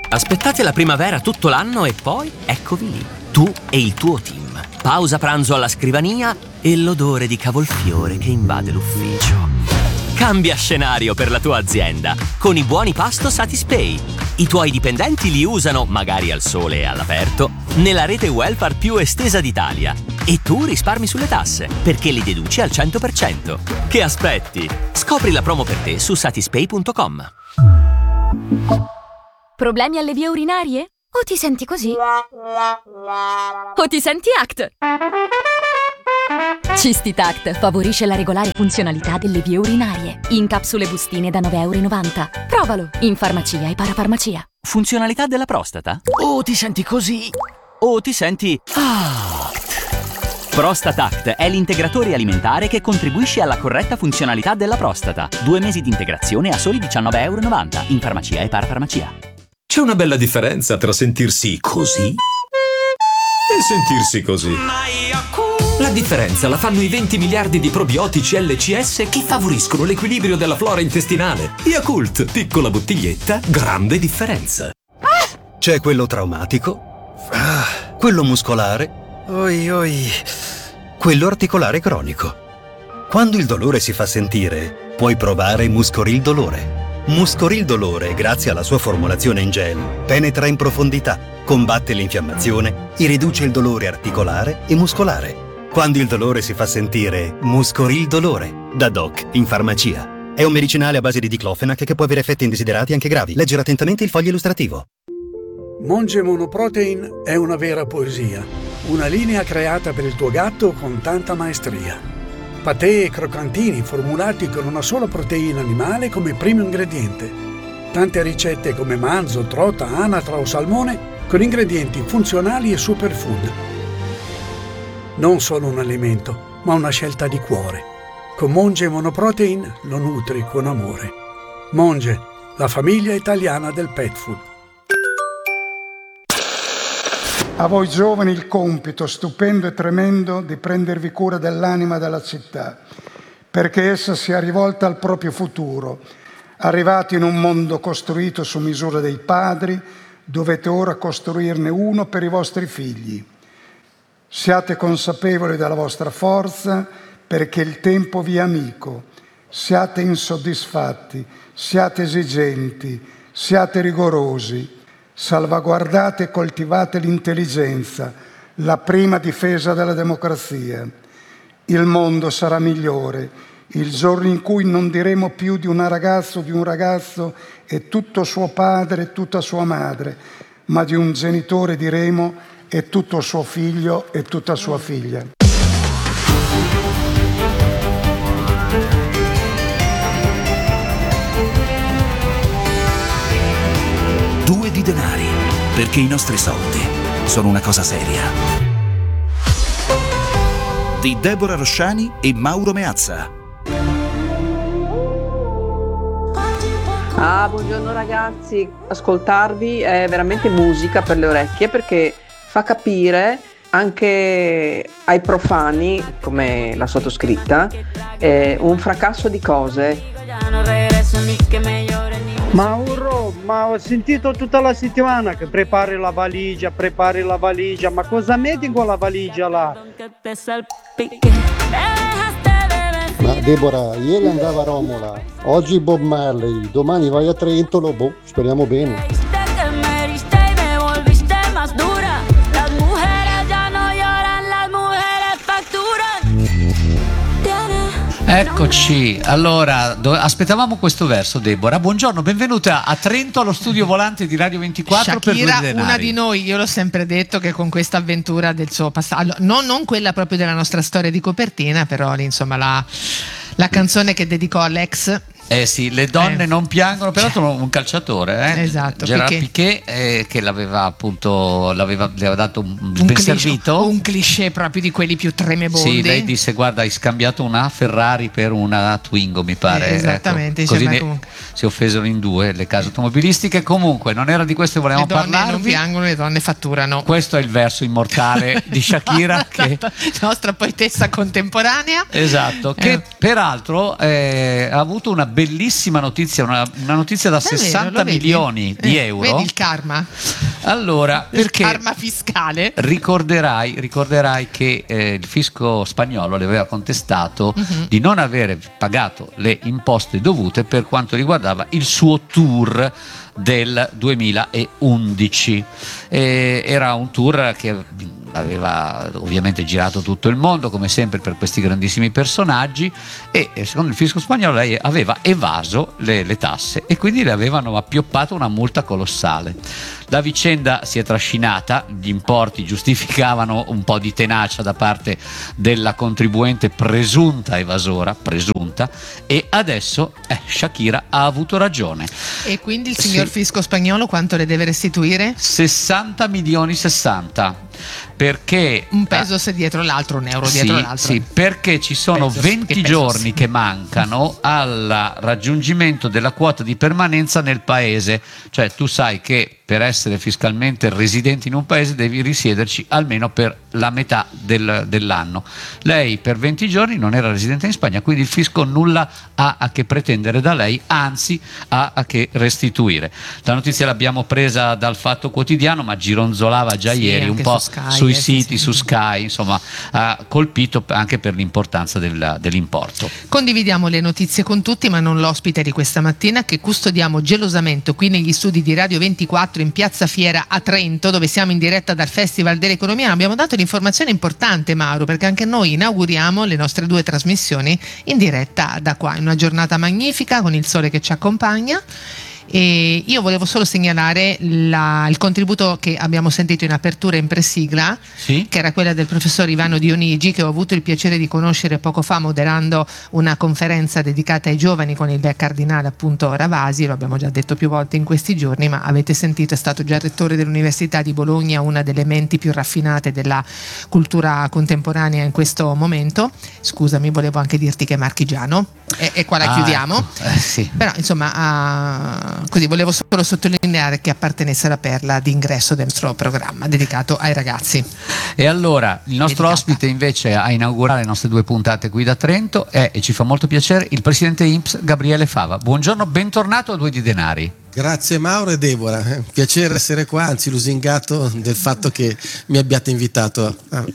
Aspettate la primavera tutto l'anno e poi eccovi lì, tu e il tuo team. Pausa pranzo alla scrivania e l'odore di cavolfiore che invade l'ufficio. Cambia scenario per la tua azienda con i buoni pasto Satispay. I tuoi dipendenti li usano, magari al sole e all'aperto, nella rete welfare più estesa d'Italia. E tu risparmi sulle tasse, perché li deduci al 100%. Che aspetti? Scopri la promo per te su satispay.com. Problemi alle vie urinarie? O ti senti così? O ti senti ACT? Cistitact favorisce la regolare funzionalità delle vie urinarie. In capsule bustine da €9,90. Provalo in farmacia e parafarmacia. Funzionalità della prostata? O ti senti così? O ti senti ACT? ProstataCT è l'integratore alimentare che contribuisce alla corretta funzionalità della prostata. 2 mesi di integrazione a soli €19,90 in farmacia e parafarmacia. C'è una bella differenza tra sentirsi così e sentirsi così. La differenza la fanno i 20 miliardi di probiotici LCS che favoriscono l'equilibrio della flora intestinale. Yakult, piccola bottiglietta, grande differenza. C'è quello traumatico, quello muscolare, quello articolare cronico. Quando il dolore si fa sentire, puoi provare Muscoril Dolore. Muscoril Dolore, grazie alla sua formulazione in gel, penetra in profondità, combatte l'infiammazione e riduce il dolore articolare e muscolare. Quando il dolore si fa sentire, Muscoril Dolore, da Doc in farmacia. È un medicinale a base di diclofenac che può avere effetti indesiderati anche gravi. Leggere attentamente il foglio illustrativo. Monge Monoprotein è una vera poesia, una linea creata per il tuo gatto con tanta maestria. Patè e croccantini formulati con una sola proteina animale come primo ingrediente. Tante ricette come manzo, trota, anatra o salmone con ingredienti funzionali e superfood. Non solo un alimento, ma una scelta di cuore. Con Monge Monoprotein lo nutri con amore. Monge, la famiglia italiana del pet food. A voi giovani il compito stupendo e tremendo di prendervi cura dell'anima della città, perché essa sia rivolta al proprio futuro. Arrivati in un mondo costruito su misura dei padri, dovete ora costruirne uno per i vostri figli. Siate consapevoli della vostra forza, perché il tempo vi è amico. Siate insoddisfatti, siate esigenti, siate rigorosi. Salvaguardate e coltivate l'intelligenza, la prima difesa della democrazia. Il mondo sarà migliore il giorno in cui non diremo più di una ragazza o di un ragazzo è tutto suo padre e tutta sua madre, ma di un genitore diremo è tutto suo figlio e tutta sua figlia. Due di denari, perché i nostri soldi sono una cosa seria. Di Deborah Rosciani e Mauro Meazza. Buongiorno ragazzi, ascoltarvi è veramente musica per le orecchie, perché fa capire anche ai profani come la sottoscritta un fracasso di cose. Mauro, ma ho sentito tutta la settimana che prepari la valigia, ma cosa metti con la valigia là? Ma Deborah, ieri andava a Romola, oggi Bob Marley, domani vai a Trentolo, speriamo bene. Eccoci, allora aspettavamo questo verso, Deborah. Buongiorno, benvenuta a Trento allo studio volante di Radio 24 Shakira, per Due di denari. Una di noi, io l'ho sempre detto che con questa avventura del suo passaggio, non quella proprio della nostra storia di copertina, però lì, insomma la canzone che dedicò all'ex. Sì, le donne non piangono, peraltro un calciatore, esatto, Gerard Piqué, che l'aveva appunto le aveva dato un ben cliché, servito, un cliché proprio di quelli più tremebondi. Sì, lei disse: guarda, hai scambiato una Ferrari per una Twingo, mi pare. Esattamente, ecco, così si offesero in due le case automobilistiche. Comunque non era di questo che volevamo parlarvi. Le donne non piangono, le donne fatturano. Questo è il verso immortale di Shakira, che nostra poetessa contemporanea. Esatto, che peraltro ha avuto una bellissima notizia, una notizia da 60 milioni di euro. Vedi il karma? Allora, perché il karma fiscale. Ricorderai che il fisco spagnolo le aveva contestato di non avere pagato le imposte dovute per quanto riguardava il suo tour del 2011. Era un tour che aveva ovviamente girato tutto il mondo, come sempre, per questi grandissimi personaggi, e secondo il fisco spagnolo lei aveva evaso le tasse e quindi le avevano appioppato una multa colossale. La vicenda si è trascinata, gli importi giustificavano un po' di tenacia da parte della contribuente presunta evasora, e adesso Shakira ha avuto ragione. E quindi il signor fisco spagnolo quanto le deve restituire? 60 milioni, perché un peso se dietro l'altro, un euro dietro l'altro. Sì, perché ci sono 20 giorni che mancano al raggiungimento della quota di permanenza nel paese. Cioè, tu sai che per essere fiscalmente residente in un paese devi risiederci almeno per la metà dell'anno. Lei per 20 giorni non era residente in Spagna, quindi il fisco nulla ha a che pretendere da lei, anzi ha a che restituire. La notizia l'abbiamo presa dal Fatto Quotidiano, ma gironzolava già ieri un po' sui siti, su Sky, insomma ha colpito anche per l'importanza dell'importo. Condividiamo le notizie con tutti, ma non l'ospite di questa mattina, che custodiamo gelosamente qui negli studi di Radio 24 in Piazza Fiera a Trento, dove siamo in diretta dal Festival dell'Economia. Abbiamo dato l'informazione importante, Mauro, perché anche noi inauguriamo le nostre 2 trasmissioni in diretta da qua, in una giornata magnifica con il sole che ci accompagna. E io volevo solo segnalare il contributo che abbiamo sentito in apertura e in presigla, che era quella del professor Ivano Dionigi, che ho avuto il piacere di conoscere poco fa moderando una conferenza dedicata ai giovani con il cardinale appunto Ravasi. Lo abbiamo già detto più volte in questi giorni, ma avete sentito, è stato già rettore dell'Università di Bologna, una delle menti più raffinate della cultura contemporanea in questo momento. Scusami, volevo anche dirti che è marchigiano, e qua la chiudiamo. Però insomma così volevo solo sottolineare che appartenesse alla perla d'ingresso del nostro programma dedicato ai ragazzi. E allora il nostro ospite invece a inaugurare le nostre 2 puntate qui da Trento è, e ci fa molto piacere, il presidente INPS Gabriele Fava. Buongiorno, bentornato a 2 di Denari. Grazie Mauro e Deborah, piacere essere qua, anzi lusingato del fatto che mi abbiate invitato.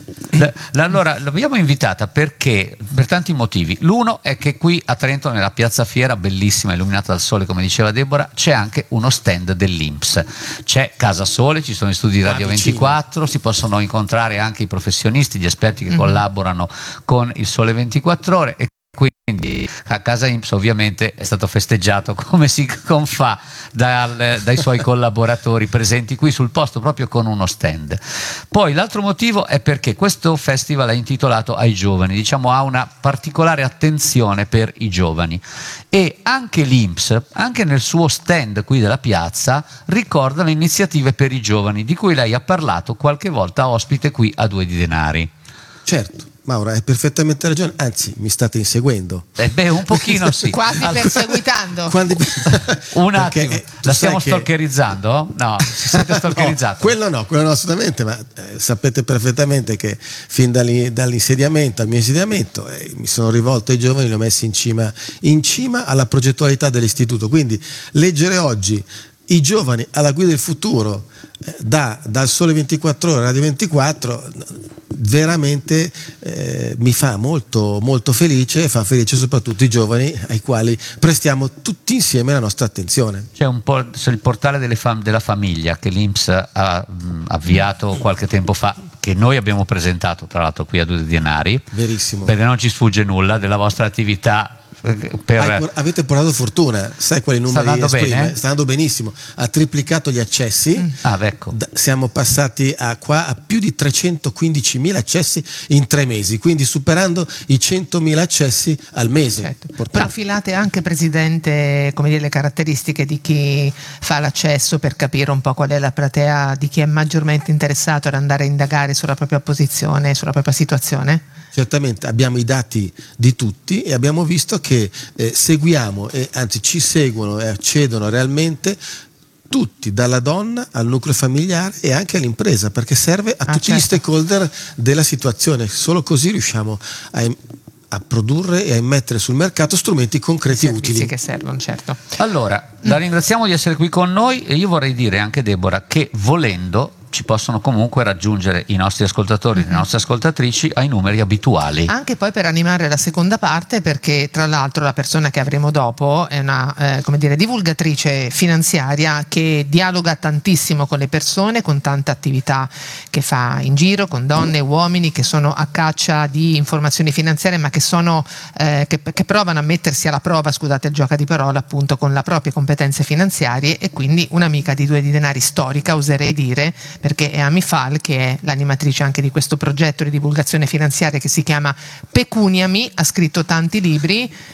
Allora, l'abbiamo invitata perché per tanti motivi. L'uno è che qui a Trento, nella Piazza Fiera, bellissima, illuminata dal sole, come diceva Deborah, c'è anche uno stand dell'INPS. C'è Casa Sole, ci sono gli studi di Radio 24, si possono incontrare anche i professionisti, gli esperti che collaborano con il Sole 24 Ore, e quindi a Casa INPS ovviamente è stato festeggiato come si confà dai suoi collaboratori presenti qui sul posto, proprio con uno stand. Poi l'altro motivo è perché questo festival è intitolato ai giovani, diciamo ha una particolare attenzione per i giovani, e anche l'INPS, anche nel suo stand qui della piazza, ricorda le iniziative per i giovani di cui lei ha parlato qualche volta ospite qui a 2 di Denari. Certo, Maura, hai perfettamente ragione, anzi mi state inseguendo. Un pochino sì. Quasi perseguitando. Un attimo, la stiamo stalkerizzando? No, si sente stalkerizzato. No, quello no assolutamente, ma sapete perfettamente che fin dall'insediamento, al mio insediamento, mi sono rivolto ai giovani, li ho messi in cima alla progettualità dell'istituto, quindi leggere oggi i giovani alla guida del futuro dal Sole 24 Ore, Radio 24, veramente mi fa molto, molto felice, e fa felice soprattutto i giovani ai quali prestiamo tutti insieme la nostra attenzione. C'è un po' il portale della famiglia che l'INPS ha avviato qualche tempo fa, che noi abbiamo presentato tra l'altro qui a 2 di Denari. Verissimo. Perché non ci sfugge nulla della vostra attività. Avete portato fortuna, sai quali numeri bene? Sta andando benissimo, ha triplicato gli accessi. Ecco. Siamo passati a più di 315.000 accessi in 3 mesi, quindi superando i 100.000 accessi al mese. Certo. Profilate anche, Presidente, come dire, le caratteristiche di chi fa l'accesso, per capire un po' qual è la platea di chi è maggiormente interessato ad andare a indagare sulla propria posizione, sulla propria situazione? Certamente abbiamo i dati di tutti e abbiamo visto che seguiamo, e anzi ci seguono e accedono realmente tutti, dalla donna al nucleo familiare e anche all'impresa, perché serve a tutti gli stakeholder della situazione. Solo così riusciamo a produrre e a immettere sul mercato strumenti concreti e utili. Che servono, certo. Allora, la ringraziamo di essere qui con noi e io vorrei dire anche, Deborah, che volendo ci possono comunque raggiungere i nostri ascoltatori, le nostre ascoltatrici ai numeri abituali. Anche poi per animare la seconda parte, perché tra l'altro la persona che avremo dopo è una divulgatrice finanziaria che dialoga tantissimo con le persone, con tanta attività che fa in giro con donne e uomini che sono a caccia di informazioni finanziarie, ma che sono che provano a mettersi alla prova, scusate il gioco di parole, appunto con le proprie competenze finanziarie, e quindi un'amica di Due di Denari storica, oserei dire, perché è Amifal che è l'animatrice anche di questo progetto di divulgazione finanziaria che si chiama Pecuniami, ha scritto tanti libri,